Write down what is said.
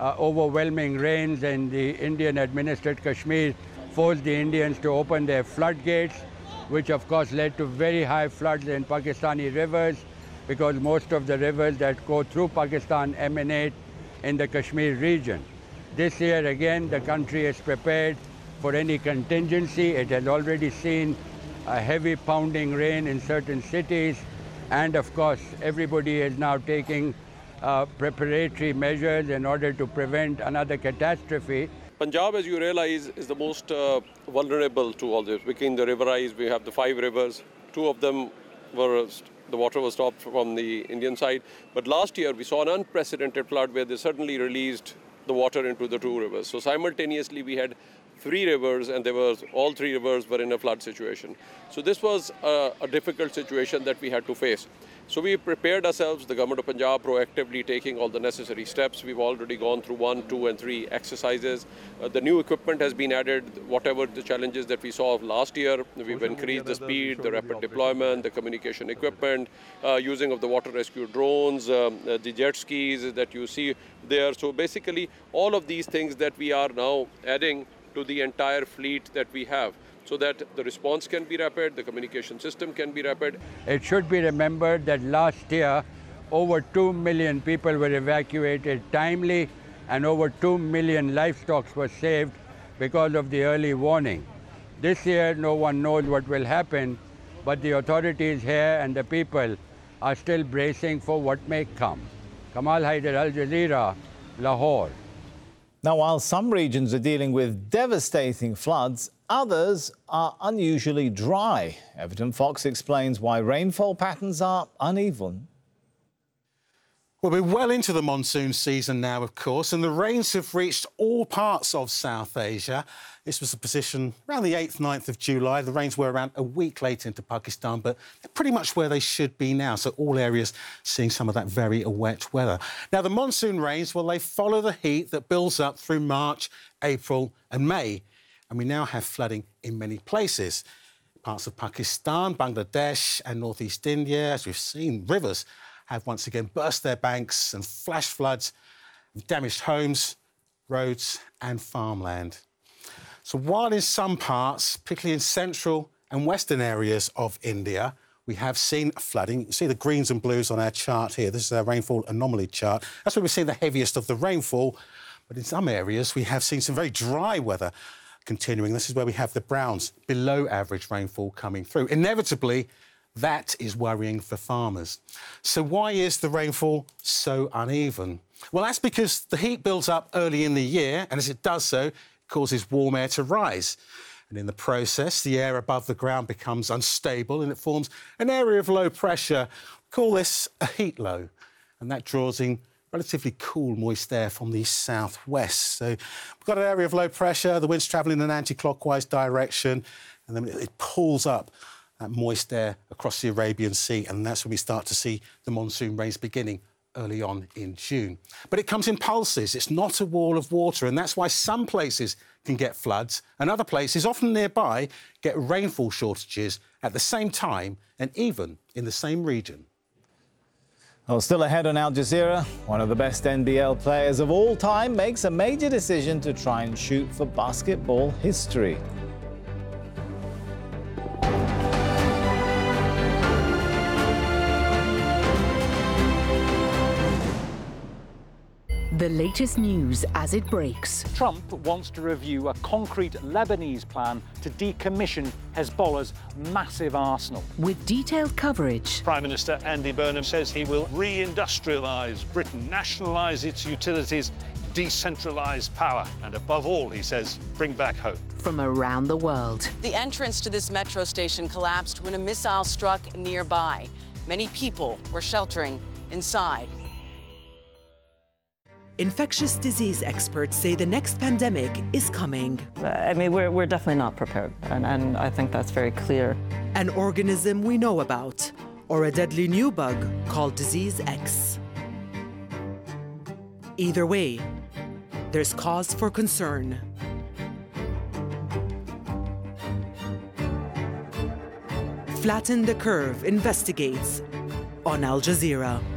overwhelming rains in the Indian-administered Kashmir forced the Indians to open their floodgates, which of course led to very high floods in Pakistani rivers, because most of the rivers that go through Pakistan emanate in the Kashmir region. This year again, the country is prepared for any contingency. It has already seen a heavy pounding rain in certain cities, and of course everybody is now taking preparatory measures in order to prevent another catastrophe. Punjab, as you realize, is the most vulnerable to all this. Between the riverise, we have the 5 rivers. 2 of them the water was stopped from the Indian side. But last year, we saw an unprecedented flood where they suddenly released the water into the 2 rivers. So simultaneously, we had 3 rivers, and all 3 rivers were in a flood situation. So this was a difficult situation that we had to face. So we prepared ourselves, the government of Punjab proactively taking all the necessary steps. We've already gone through 1, 2, and 3 exercises. The new equipment has been added. Whatever the challenges that we saw last year, we've increased the speed, the rapid deployment, the communication equipment, using of the water rescue drones, the jet skis that you see there. So basically, all of these things that we are now adding to the entire fleet that we have, so that the response can be rapid, the communication system can be rapid. It should be remembered that last year, over 2 million people were evacuated timely, and over 2 million livestock were saved because of the early warning. This year, no one knows what will happen, but the authorities here and the people are still bracing for what may come. Kamal Haider, Al Jazeera, Lahore. Now, while some regions are dealing with devastating floods, others are unusually dry. Everton Fox explains why rainfall patterns are uneven. Well, we're well into the monsoon season now, of course, and the rains have reached all parts of South Asia. This was the position around the 8th, 9th of July. The rains were around a week late into Pakistan, but they're pretty much where they should be now. So all areas seeing some of that very wet weather. Now, the monsoon rains, well, they follow the heat that builds up through March, April and May. And we now have flooding in many places. Parts of Pakistan, Bangladesh and northeast India, as we've seen, rivers have once again burst their banks and flash floods, damaged homes, roads and farmland. So while in some parts, particularly in central and western areas of India, we have seen flooding. You see the greens and blues on our chart here. This is our rainfall anomaly chart. That's where we've seen the heaviest of the rainfall. But in some areas, we have seen some very dry weather continuing. This is where we have the browns, below average rainfall coming through. Inevitably, that is worrying for farmers. So why is the rainfall so uneven? Well, that's because the heat builds up early in the year, and as it does so, it causes warm air to rise. And in the process, the air above the ground becomes unstable and it forms an area of low pressure. We call this a heat low, and that draws in relatively cool, moist air from the southwest. So we've got an area of low pressure, the wind's travelling in an anti-clockwise direction, and then it pulls up that moist air across the Arabian Sea, and that's when we start to see the monsoon rains beginning early on in June. But it comes in pulses. It's not a wall of water, and that's why some places can get floods and other places, often nearby, get rainfall shortages at the same time and even in the same region. Well, still ahead on Al Jazeera, one of the best NBL players of all time makes a major decision to try and shoot for basketball history. The latest news as it breaks. Trump wants to review a concrete Lebanese plan to decommission Hezbollah's massive arsenal. With detailed coverage. Prime Minister Andy Burnham says he will re-industrialise Britain, nationalise its utilities, decentralise power, and above all, he says, bring back hope. From around the world. The entrance to this metro station collapsed when a missile struck nearby. Many people were sheltering inside. Infectious disease experts say the next pandemic is coming. I mean, we're definitely not prepared, and I think that's very clear. An organism we know about, or a deadly new bug called Disease X. Either way, there's cause for concern. Flatten the Curve investigates on Al Jazeera.